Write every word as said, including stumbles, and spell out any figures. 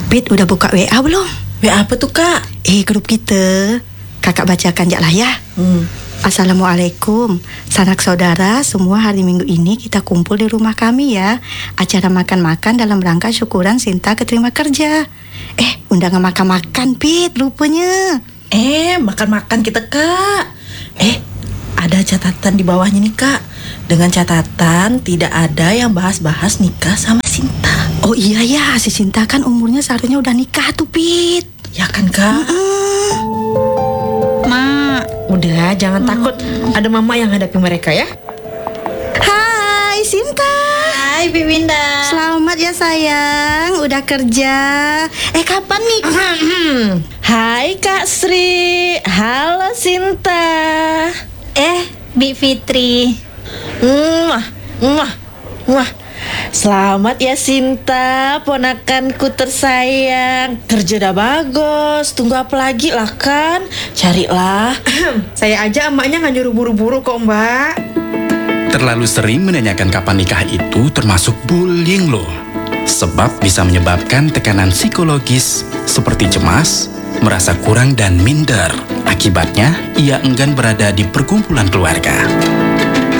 Pit, udah buka W A belum? W A apa tuh, Kak? Eh, grup kita. Kakak bacakan aja lah ya. Hmm. Assalamualaikum. Sanak saudara, semua hari Minggu ini kita kumpul di rumah kami ya. Acara makan-makan dalam rangka syukuran Sinta keterima kerja. Eh, undangan makan-makan, Pit, rupanya. Eh, makan-makan kita, Kak. Eh, ada catatan di bawahnya nih, Kak. Dengan catatan tidak ada yang bahas-bahas nikah sama Sinta. Oh iya ya, si Sinta kan umurnya seharusnya udah nikah tuh, Pit. Ya kan, Kak? Mak, udah jangan hmm. takut. Ada mama yang hadapi mereka ya. Hai Sinta. Hai Bibinda. Selamat ya sayang, udah kerja. Eh kapan nih? Hai Kak Sri. Halo Sinta. Eh, Bi Fitri. Mwah, mwah, mwah. Selamat ya Sinta, ponakanku tersayang. Kerja udah bagus, tunggu apa lagi lah kan? Carilah. Saya aja emaknya gak nyuruh buru-buru kok, Mbak. Terlalu sering menanyakan kapan nikah itu termasuk bullying loh. Sebab bisa menyebabkan tekanan psikologis seperti cemas, merasa kurang dan minder. Akibatnya, ia enggan berada di perkumpulan keluarga.